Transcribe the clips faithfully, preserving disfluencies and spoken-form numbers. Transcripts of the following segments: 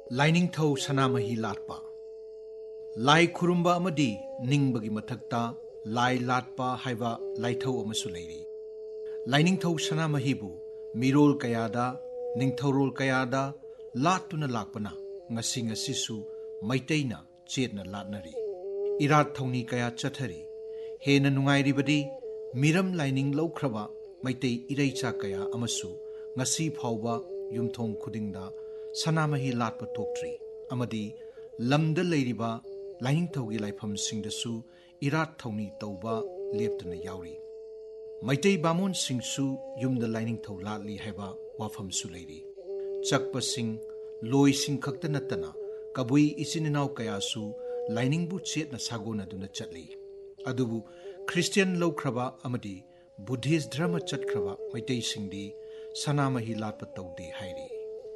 ꯂꯥꯏꯅꯤꯡꯊꯧ ꯁꯅꯥꯃꯍꯤ ꯂꯥꯠꯄ ꯂꯥꯏ ꯈꯨꯔꯨꯝꯕ ꯑꯃꯗꯤ ꯅꯤꯡꯕꯒꯤ ꯃꯊꯛꯇ ꯂꯥꯏ ꯂꯥꯠꯄ ꯍꯥꯏꯕ ꯂꯥꯏꯊꯧ ꯑꯃꯁꯨ ꯂꯩꯔꯤ꯫ ꯂꯥꯏꯅꯤꯡꯊꯧ ꯁꯅꯥꯃꯍꯤꯕꯨ ꯃꯤꯔꯣꯜ ꯀꯌꯥꯗ ꯅꯤꯡꯊꯧꯔꯣꯜ ꯀꯌꯥꯗ ꯂꯥꯠꯇꯨꯅ ꯂꯥꯛꯄꯅ ꯉꯁꯤ ꯉꯁꯤꯁꯨ ꯃꯩꯇꯩꯅ ꯆꯦꯠꯅ ꯂꯥꯠꯅꯔꯤ꯫ ꯏꯔꯥꯠ ꯊꯧꯅꯤ ꯀꯌꯥ ꯆꯠꯊꯔꯤ꯫ ꯍꯦꯟꯅ ꯅꯨꯡꯉꯥꯏꯔꯤꯕꯗꯤ ꯃꯤꯔꯝ ꯂꯥꯏꯅꯤꯡ ꯂꯧꯈ꯭ꯔꯕ ꯃꯩꯇꯩ ꯏꯔꯩꯆꯥ ꯀꯌꯥ ꯑꯃꯁꯨ ꯉꯁꯤ ꯐꯥꯎꯕ ꯌꯨꯝꯊꯣꯡ ꯈꯨꯗꯤꯡꯗ ꯁꯅꯥꯃꯍꯤ ꯂꯥꯠꯄ ꯊꯣꯛꯇ꯭ꯔꯤ ꯑꯃꯗꯤ ꯂꯝꯗ ꯂꯩꯔꯤꯕ ꯂꯥꯏꯅꯤꯡꯊꯧꯒꯤ ꯂꯥꯏꯐꯝꯁꯤꯡꯗꯁꯨ ꯏꯔꯥꯠ ꯊꯧꯅꯤ ꯇꯧꯕ ꯂꯦꯞꯇꯅ ꯌꯥꯎꯔꯤ꯫ ꯃꯩꯇꯩ ꯕꯥꯃꯣꯟꯁꯤꯡꯁꯨ ꯌꯨꯝꯗ ꯂꯥꯏꯅꯤꯡꯊꯧ ꯂꯥꯠꯂꯤ ꯍꯥꯏꯕ ꯋꯥꯐꯝꯁꯨ ꯂꯩꯔꯤ꯫ ꯆꯛꯄꯁꯤꯡ ꯂꯣꯏꯁꯤꯡ ꯈꯛꯇ ꯅꯠꯇꯅ ꯀꯕꯨꯏ ꯏꯆꯤꯟ ꯏꯅꯥꯎ ꯀꯌꯥꯁꯨ ꯂꯥꯏꯅꯤꯡꯕꯨ ꯆꯦꯠꯅ ꯁꯥꯒꯣꯟꯅꯗꯨꯅ ꯆꯠꯂꯤ꯫ ꯑꯗꯨꯕꯨ ꯈ꯭ꯔꯤꯁꯇꯤꯌꯟ ꯂꯧꯈ꯭ꯔꯕ ꯑꯃꯗꯤ ꯕꯨꯙꯤꯁ ꯙꯔꯃ ꯆꯠꯈ꯭ꯔꯕ ꯃꯩꯇꯩꯁꯤꯡꯗꯤ ꯁꯅꯥꯃꯍꯤ ꯂꯥꯠꯄ ꯇꯧꯗꯦ ꯍꯥꯏꯔꯤ꯫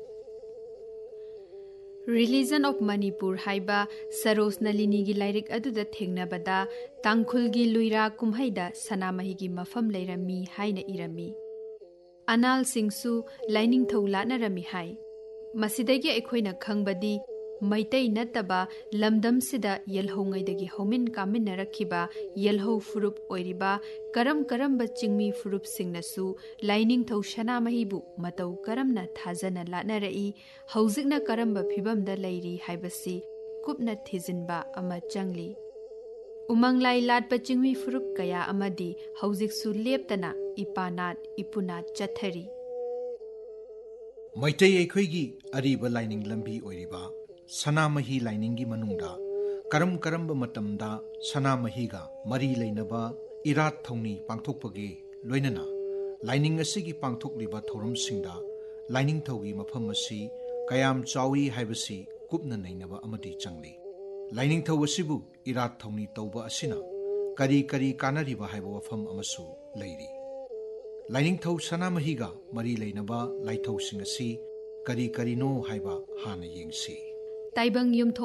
ꯔꯤꯂꯤꯖꯟ ꯑꯣꯐ ꯃꯅꯤꯄꯨꯔ ꯍꯥꯏꯕ ꯁꯔꯣꯖ ꯅꯂꯤꯅꯤꯒꯤ ꯂꯥꯏꯔꯤꯛ ꯑꯗꯨꯗ ꯊꯦꯡꯅꯕꯗ ꯇꯥꯡꯈꯨꯜꯒꯤ ꯂꯨꯏꯔꯥ ꯀꯨꯝꯍꯩꯗ ꯁꯅꯥꯃꯍꯤꯒꯤ ꯃꯐꯝ ꯂꯩꯔꯝꯃꯤ ꯍꯥꯏꯅ ꯏꯔꯝꯃꯤ꯫ ꯑꯅꯥꯜꯁꯤꯡꯁꯨ ꯂꯥꯏꯅꯤꯡꯊꯧ ꯂꯥꯠꯅꯔꯝꯃꯤ ꯍꯥꯏ꯫ ꯃꯁꯤꯗꯒꯤ ꯑꯩꯈꯣꯏꯅ ꯈꯪꯕꯗꯤ ꯃꯩꯇꯩ ꯅꯠꯇꯕ ꯂꯝꯗꯝꯁꯤꯗ ꯌꯦꯜꯍꯧꯉꯩꯗꯒꯤ ꯍꯧꯃꯤꯟ ꯀꯥꯃꯤꯟꯅꯔꯛꯈꯤꯕ ꯌꯦꯜꯍꯧ ꯐꯨꯔꯨꯞ ꯑꯣꯏꯔꯤꯕ ꯀꯔꯝ ꯀꯔꯝꯕ ꯆꯤꯡꯃꯤ ꯐꯨꯔꯨꯞꯁꯤꯡꯅꯁꯨ ꯂꯥꯏꯅꯤꯡꯊꯧ ꯁꯅꯥꯃꯍꯤꯕꯨ ꯃꯇꯧ ꯀꯔꯝꯅ ꯊꯥꯖꯅ ꯂꯥꯠꯅꯔꯛꯏ, ꯍꯧꯖꯤꯛꯅ ꯀꯔꯝꯕ ꯐꯤꯕꯝꯗ ꯂꯩꯔꯤ ꯍꯥꯏꯕꯁꯤ ꯀꯨꯞꯅ ꯊꯤꯖꯤꯟꯕ ꯑꯃ ꯆꯪꯂꯤ꯫ ꯎꯃꯪ ꯂꯥꯏ ꯂꯥꯠꯄ ꯆꯤꯡꯃꯤ ꯐꯨꯔꯨꯞ ꯀꯌꯥ ꯑꯃꯗꯤ ꯍꯧꯖꯤꯛꯁꯨ ꯂꯦꯞꯇꯅ ꯏꯄꯥꯅꯥꯠ ꯏꯄꯨꯅꯥꯠ ꯆꯠꯊꯔꯤ꯫ ꯃꯩꯇꯩ ꯑꯩꯈꯣꯏꯒꯤ ꯑꯔꯤꯕ ꯂꯥꯏꯅꯤꯡ ꯂꯝꯕꯤ ꯑꯣꯏꯔꯤꯕ ꯁꯅꯥꯃꯍꯤ ꯂꯥꯏꯅꯤꯡꯒꯤ ꯃꯅꯨꯡꯗ ꯀꯔꯝ ꯀꯔꯝꯕ ꯃꯇꯝꯗ ꯁꯅꯥꯃꯍꯤꯒ ꯃꯔꯤ ꯂꯩꯅꯕ ꯏꯔꯥꯠ ꯊꯧꯅꯤ ꯄꯥꯡꯊꯣꯛꯄꯒꯦ ꯂꯣꯏꯅꯅ ꯂꯥꯏꯅꯤꯡ ꯑꯁꯤꯒꯤ ꯄꯥꯡꯊꯣꯛꯂꯤꯕ ꯊꯧꯔꯝꯁꯤꯡꯗ ꯂꯥꯏꯅꯤꯡꯊꯧꯒꯤ ꯃꯐꯝ ꯑꯁꯤ ꯀꯌꯥꯝ ꯆꯥꯎꯏ ꯍꯥꯏꯕꯁꯤ ꯀꯨꯞꯅ ꯅꯩꯅꯕ ꯑꯃꯗꯤ ꯆꯪꯂꯤ꯫ ꯂꯥꯏꯅꯤꯡꯊꯧ ꯑꯁꯤꯕꯨ ꯏꯔꯥꯠ ꯊꯧꯅꯤ ꯇꯧꯕ ꯑꯁꯤꯅ ꯀꯔꯤ ꯀꯔꯤ ꯀꯥꯟꯅꯔꯤꯕ ꯍꯥꯏꯕ ꯋꯥꯐꯝ ꯑꯃꯁꯨ ꯂꯩꯔꯤ꯫ ꯂꯥꯏꯅꯤꯡꯊꯧ ꯁꯅꯥꯃꯍꯤꯒ ꯃꯔꯤ ꯂꯩꯅꯕ ꯂꯥꯏꯊꯧꯁꯤꯡ ꯑꯁꯤ ꯀꯔꯤ ꯀꯔꯤꯅꯣ ꯍꯥꯏꯕ ꯍꯥꯟꯅ ꯌꯦꯡꯁꯤ꯫ ꯇꯥꯏꯕꯪ ꯌꯨꯝꯊꯣꯡ